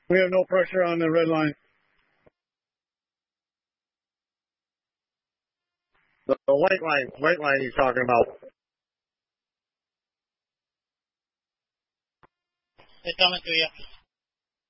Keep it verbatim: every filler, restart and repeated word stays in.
We have no pressure on the red line. The, the white line, white line he's talking about. They're coming to you.